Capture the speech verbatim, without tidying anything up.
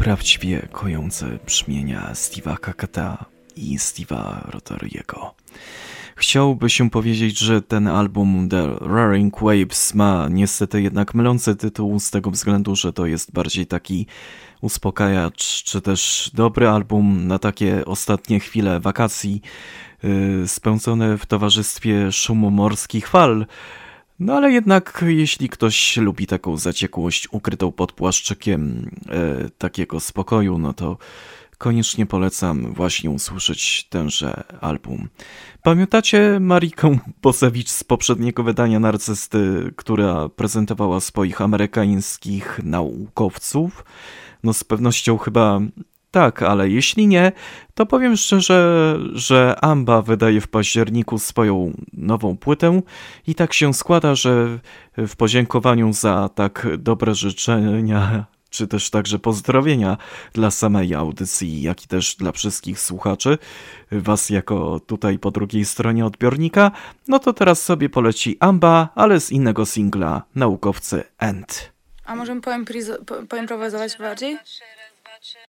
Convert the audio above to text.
prawdziwie kojące brzmienia Steve'a Kakata i Steve'a Rotariego. Chciałby się powiedzieć, że ten album The Roaring Waves ma niestety jednak mylący tytuł z tego względu, że to jest bardziej taki uspokajacz, czy też dobry album na takie ostatnie chwile wakacji yy, spędzone w towarzystwie szumu morskich fal. No ale jednak jeśli ktoś lubi taką zaciekłość ukrytą pod płaszczykiem e, takiego spokoju, no to koniecznie polecam właśnie usłyszeć tenże album. Pamiętacie Marikę Bosewicz z poprzedniego wydania Narcysty, która prezentowała swoich amerykańskich naukowców? No z pewnością chyba tak, ale jeśli nie, to powiem szczerze, że Amba wydaje w październiku swoją nową płytę i tak się składa, że w podziękowaniu za tak dobre życzenia, czy też także pozdrowienia dla samej audycji, jak i też dla wszystkich słuchaczy, was jako tutaj po drugiej stronie odbiornika, no to teraz sobie poleci Amba, ale z innego singla Naukowcy End. A możemy poimprizo- po- poimprowizować bardziej?